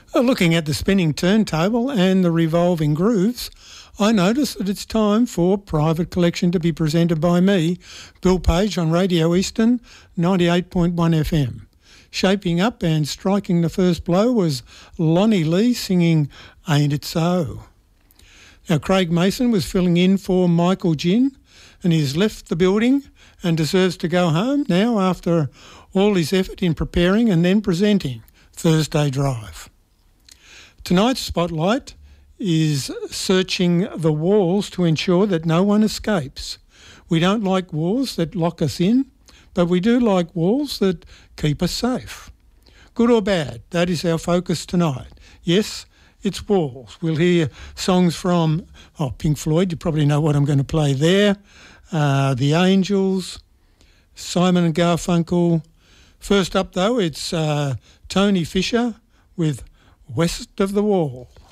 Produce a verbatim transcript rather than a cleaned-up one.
Uh, Looking at the spinning turntable and the revolving grooves, I notice that it's time for Private Collection to be presented by me, Bill Page, on Radio Eastern ninety-eight point one F M. Shaping up and striking the first blow was Lonnie Lee singing Ain't It So. Now, Craig Mason was filling in for Michael Ginn, and he's left the building and deserves to go home now after all his effort in preparing and then presenting Thursday Drive. Tonight's spotlight is searching the walls to ensure that no one escapes. We don't like walls that lock us in, but we do like walls that keep us safe. Good or bad, that is our focus tonight. Yes, it's walls. We'll hear songs from oh, Pink Floyd, you probably know what I'm going to play there, uh, The Angels, Simon and Garfunkel. First up, though, it's uh, Tony Fisher with West of the Wall.